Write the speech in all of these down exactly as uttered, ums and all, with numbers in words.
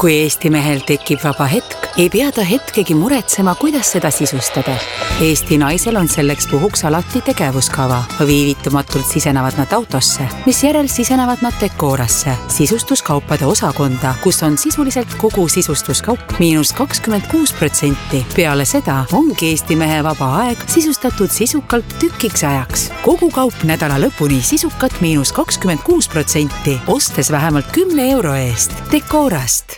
Kui Eesti mehel tekib vaba hetk, ei pea ta hetkegi muretsema, kuidas seda sisustada. Eesti naisel on selleks puhuks alati tegevuskava. Viivitumatult sisenevad nad autosse, mis järel sisenevad nad Decorasse, sisustuskaupade osakonda, kus on sisuliselt kogu sisustuskaup miinus kakskümmend kuus protsenti. Peale seda ongi Eesti mehe vaba aeg sisustatud sisukalt tükiks ajaks. Kogu kaup nädala lõpuni sisukat miinus kakskümmend kuus protsenti, ostes vähemalt kümne euro eest. Decorast.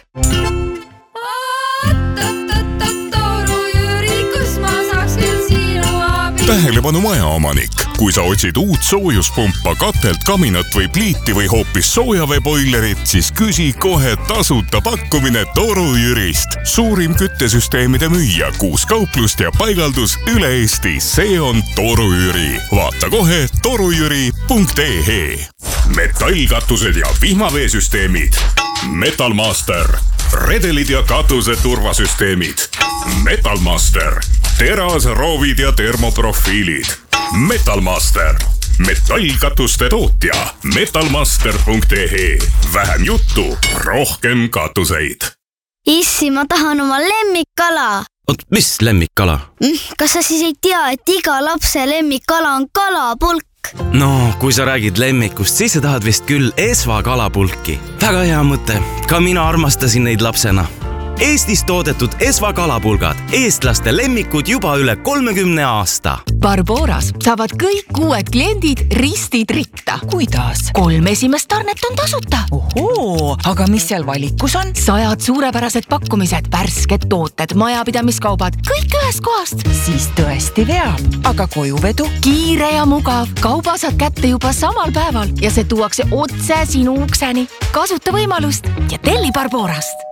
Tähelepanu majaomanik. Kui sa otsid uut soojuspumpa, katelt, kaminat või pliiti või hoopis soojaveeboilerit, siis küsi kohe tasuta pakkumine Toru Jürist. Suurim küttesüsteemide müüja, kuus kauplust ja paigaldus üle Eesti. See on Toru Jüri. Vaata kohe torujüri punkt ee. Metallkatused ja vihmaveesüsteemid. Metalmaster. Redelid ja katuse turvasüsteemid. Metalmaster. Teras, roovid ja termoprofiilid. Metalmaster. Metallkatuste tootja. metalmaster punkt ee. Vähem juttu, rohkem katuseid. Issi, ma tahan oma lemmikkala. Oot, mis lemmikkala? Kas sa siis ei tea, et iga lapse lemmikkala on kalapulk? No, kui sa räägid lemmikust, siis sa tahad vist küll Esva kalapulki. Väga hea mõte. Ka mina armastasin neid lapsena. Eestis toodetud Esva kalapulgad. Eestlaste lemmikud juba üle kolmekümne aasta. Barboras saavad kõik uued kliendid ristid ritta. Kuidas? Kolm esimest tarnet on tasuta. Ohoo, aga mis seal valikus on? Sajad suurepärased pakkumised, värsked tooted, majapidamiskaubad, kõik ühest kohast. Siis tõesti veab. Aga kojuvedu? Kiire ja mugav. Kauba saad kätte juba samal päeval ja see tuuakse otse sinu ukseni. Kasuta võimalust ja telli Barborast.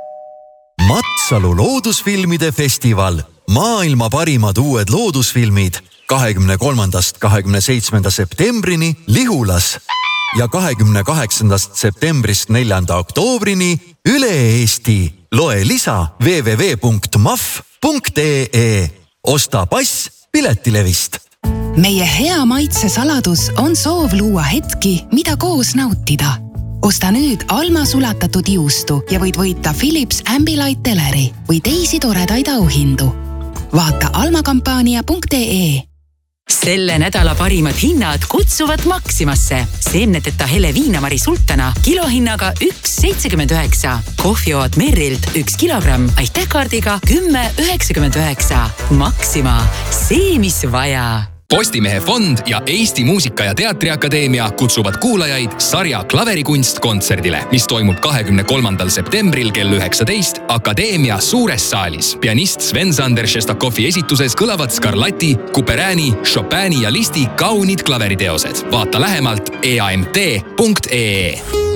Matsalu loodusfilmide festival. Maailma parimad uued loodusfilmid kahekümne kolmandast kahekümne seitsmenda septembrini Lihulas ja kahekümne kaheksandast septembrist neljanda oktoobrini üle Eesti. Loe lisa w w w punkt m a f punkt ee. Osta pass piletilevist. Meie hea maitse saladus on soov luua hetki, mida koos nautida. Osta nüüd Alma sulatatud juustu ja võid võita Philips Ambilight teleri või teisi toredaid auhindu. Vaata almakampaania punkt ee. Selle nädala parimad hinnad kutsuvad Maximasse. Seemneteta hele viinamari sultana kilohinnaga üks seitsekümmend üheksa. Kohvioad Merrilt üks kilogramm aitähkaardiga kümme üheksakümmend üheksa. Maxima, see mis vaja. Postimehe fond ja Eesti Muusika- ja Teatriakadeemia kutsuvad kuulajaid sarja Klaverikunst kontserdile, mis toimub kahekümne kolmandal septembril kell üheksateist Akadeemia suures saalis. Pianist Sven-Sander Šestakovi esituses kõlavad Scarlatti, Couperini, Chopini ja Listi kaunid klaveriteosed. Vaata lähemalt e a m t punkt ee.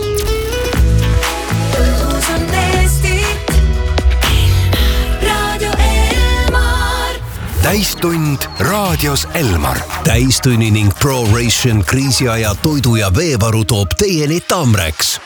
Täistund raadios Elmar. Täistunni ning ProRation kriisiaja toidu ja veevaru toob teieni Tamrex.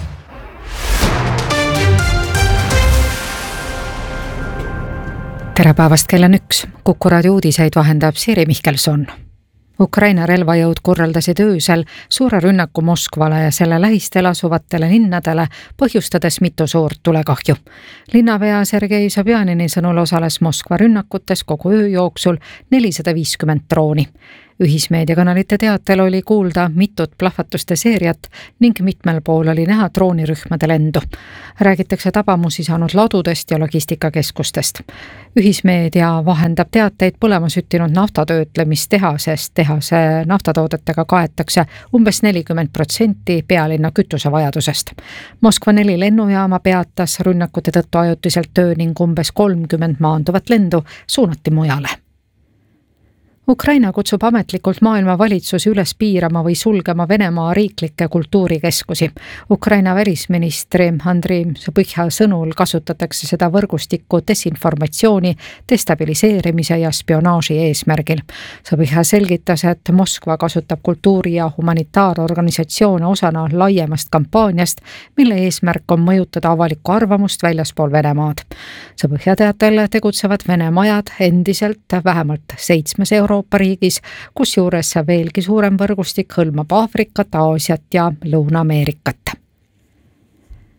Tere päevast, kell on üks. Kuku raadio uudiseid vahendab Siiri Mihkelson. Ukraina relvajõud korraldasid öösel suure rünnaku Moskvale ja selle lähistel asuvatele linnadele, põhjustades mitu suurt tulekahju. Linnapea Sergei Sobjanini sõnul osales Moskva rünnakutes kogu öö jooksul nelisada viiskümmend drooni. Ühismeediakanalite teatel oli kuulda mitut plahvatuste seeriat ning mitmel pool oli näha droonirühmade lendu. Räägitakse tabamusi saanud ladudest ja logistikakeskustest. Ühismeedia vahendab teateid põlema süttinud naftatöötlemistehasest. Tehase naftatoodetega kaetakse umbes nelikümmend protsenti pealinna kütusevajadusest. Moskva neli lennujaama peatas rünnakute tõttu ajutiselt töö ning umbes kolmkümmend maanduvat lendu suunati mujale. Ukraina kutsub ametlikult maailma valitsusi üles piirama või sulgema Venemaa riiklikke kultuurikeskusi. Ukraina välisministri Andrei Sobõhha sõnul kasutatakse seda võrgustikku desinformatsiooni, destabiliseerimise ja spionaaži eesmärgil. Sobõhha selgitas, et Moskva kasutab kultuuri- ja humanitaarorganisatsioone osana laiemast kampaaniast, mille eesmärk on mõjutada avalikku arvamust väljaspool Venemaad. Sobõhha teatel tegutsevad Vene majad endiselt vähemalt seitsmes euro Euroopa riigis, kus juures veelgi suurem võrgustik hõlmab Aafrikat, Aasiat ja Lõuna-Ameerikat.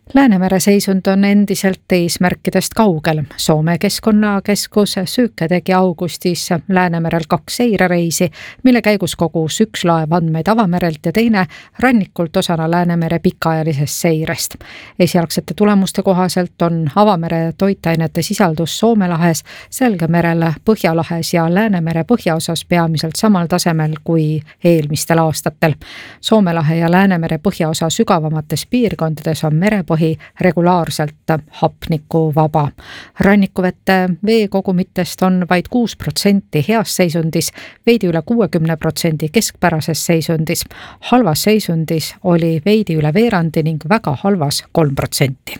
Läänemere seisund on endiselt eesmärkidest kaugel. Soome keskkonnakeskus Syyke tegi augustis Läänemerel kaks seirereisi, mille käigus kogus üks laev andmeid avamerelt ja teine rannikult osana Läänemere pikaajalisest seirest. Esialgsete tulemuste kohaselt on avamere toitainete sisaldus Soome lahes, Selgemerel, Põhjalahes ja Läänemere põhjaosas peamiselt samal tasemel kui eelmistel aastatel. Soome lahe ja Läänemere põhjaosa sügavamates piirkondades on merepõhi regulaarselt hapniku vaba. Rannikuvete veekogumitest on vaid kuus protsenti heas seisundis, veidi üle kuuekümne protsendi keskpärases seisundis. Halvas seisundis oli veidi üle veerandi ning väga halvas kolm protsenti.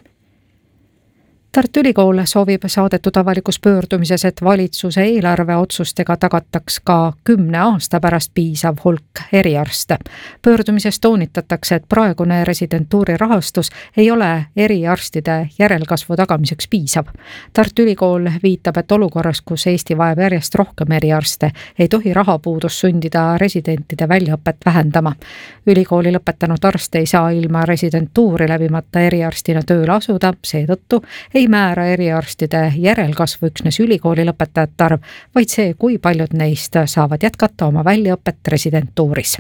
Tartu Ülikool soovib saadetud avalikus pöördumises, et valitsuse eelarve otsustega tagataks ka kümne aasta pärast piisav hulk eriarste. Pöördumises toonitatakse, et praegune residentuuri rahastus ei ole eriarstide järelkasvu tagamiseks piisav. Tartu Ülikool viitab, et olukorras, kus Eesti vajab järjest rohkem eriarste, ei tohi rahapuudus sundida residentide väljaõpet vähendama. Ülikooli lõpetanud arst ei saa ilma residentuuri läbimata eriarstina tööle asuda, seetõttu ei ei määra eriarstide järelkasvu üksnes ülikooli lõpetajate arv, vaid see, kui paljud neist saavad jätkata oma väljaõpet residentuuris.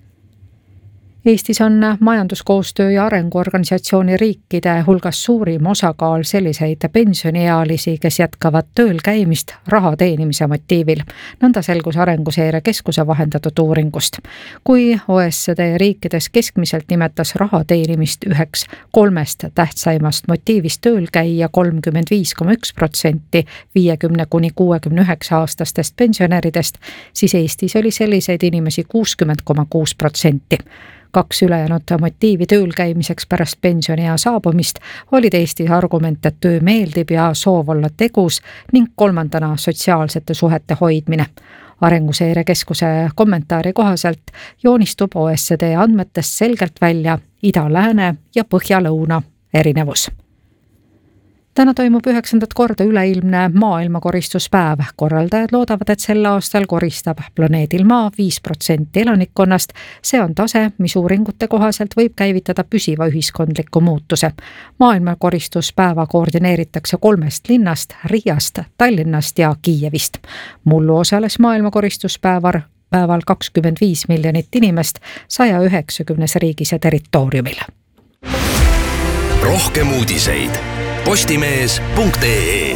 Eestis on majanduskoostöö ja arenguorganisatsiooni riikide hulgas suurim osakaal selliseid pensioniealisi, kes jätkavad tööl käimist raha teenimise motiivil. Nõnda selgus Arenguseire Keskuse vahendatud uuringust. Kui O E C D riikides keskmiselt nimetas raha teenimist üheks kolmest tähtsaimast motiivist tööl käia kolmkümmend viis koma üks protsenti viiekümne kuni kuuekümne üheksa aastastest pensionäridest, siis Eestis oli selliseid inimesi kuuskümmend koma kuus protsenti. Kaks ülejäänud motiivi tööl käimiseks pärast pensioniea saabumist olid Eestis argument, et töö meeldib ja soov olla tegus ning kolmandana sotsiaalsete suhete hoidmine. Arenguseire Keskuse kommentaari kohaselt joonistub O E C D andmetest selgelt välja ida-lääne ja põhja-lõuna erinevus. Täna toimub üheksandat korda üleilmne maailmakoristuspäev. Korraldajad loodavad, et sel aastal koristab planeedil Maa viis protsenti elanikkonnast. See on tase, mis uuringute kohaselt võib käivitada püsiva ühiskondliku muutuse. Maailmakoristuspäeva koordineeritakse kolmest linnast, Riiast, Tallinnast ja Kiievist. Mullu osales maailmakoristuspäeval päeval kakskümmend viis miljonit inimest saja üheksakümnes riigis ja territooriumil. Rohkem uudiseid postimees punkt ee.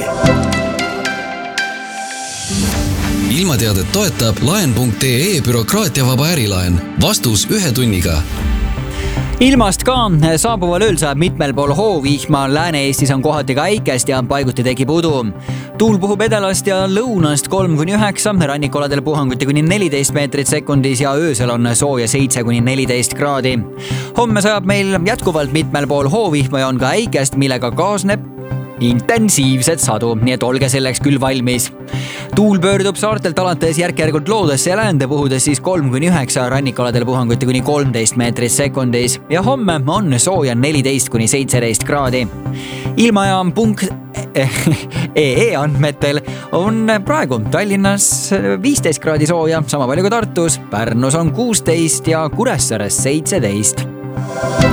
Ilmateadet toetab laen punkt ee bürokraatiavaba ärilaen. Vastus ühe tunniga. Ilmast ka saabuval ööl saab mitmel pool hoovihma, Lääne-Eestis on kohati ka äikest ja paiguti tekib udu. Tuul puhub edalast ja lõunast kolm kuni üheksa, rannikoladel puhanguti kuni neliteist meetrit sekundis ja öösel on sooja seitse kuni neliteist kraadi. Homme sajab meil jätkuvalt mitmel pool hoovihma ja on ka äikest, millega kaasneb intensiivset sadu, nii et olge selleks küll valmis. Tuul pöördub saartelt alates järk-järgult loodesse ja läände puhudes siis kolm kuni üheksa, rannikoladel puhanguti kuni kolmteist meetrit sekundis ja homme on sooja neliteist kuni seitseteist kraadi. Ilmaja punkt ee andmetel on praegu Tallinnas viisteist kraadi sooja, sama palju kui Tartus, Pärnus on kuusteist ja Kuressaares seitseteist.